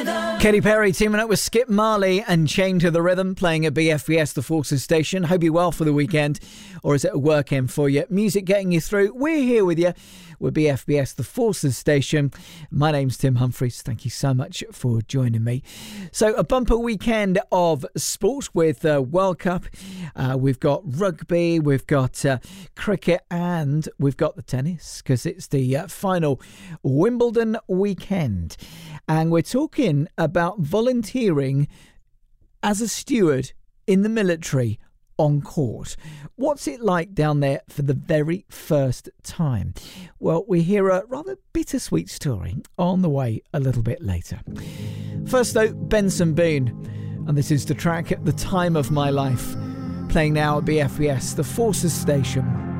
Katy Perry teaming up with Skip Marley and Chained to the Rhythm, playing at BFBS, the Forces Station. Hope you're well for the weekend, or is it a weekend for you? Music getting you through. We're here with you with BFBS, the Forces Station. My name's Tim Humphries. Thank you so much for joining me. So a bumper weekend of sport with World Cup. We've got rugby, we've got cricket, and we've got the tennis, because it's the final Wimbledon weekend. And we're talking about volunteering as a steward in the military on court. What's it like down there for the very first time? Well, we hear a rather bittersweet story on the way a little bit later. First though, Benson Boone, and this is the track at The Time of My Life, playing now at BFBS, the Forces Station.